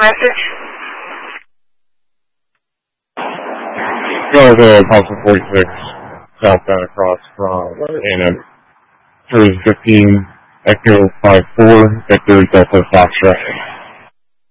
message. Go to Council 46, southbound across from Anna. Cruise 15, Echo 54, Victor Delta Foxtrot.